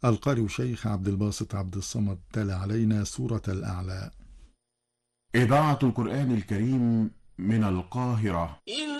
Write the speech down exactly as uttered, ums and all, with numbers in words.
القارئ شيخ عبد الباسط عبد الصمد تلا علينا سورة الأعلى. إذاعة القرآن الكريم من القاهرة.